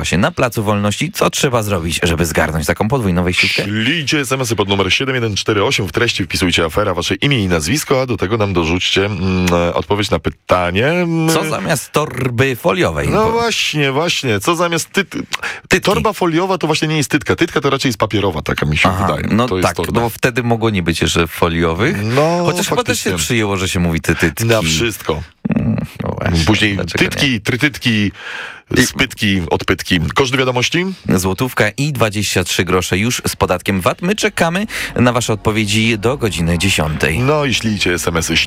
się na Placu Wolności. Co trzeba zrobić, żeby zgarnąć taką podwójną wejściówkę? Ślijcie SMS-y pod numer 7148, w treści wpisujcie afera, wasze imię i nazwisko, a do tego nam dorzućcie odpowiedź na pytanie. Co zamiast torby foliowej? No właśnie, co zamiast Tytki. Torba foliowa to właśnie nie jest tytka. Tytka to raczej jest papierowa, taka mi się wydaje. No to jest tak, torba. bo wtedy mogło nie być jeszcze foliowych. No, Chociaż chyba też się faktycznie. przyjęło, że się mówi tytki. Na wszystko. No właśnie, Później dlaczego tytki, trytytki, spytki, odpytki. Koszt wiadomości? nie? Złotówka i 23 grosze już z podatkiem VAT. My czekamy na wasze odpowiedzi do godziny 10. No i ślijcie SMS-y.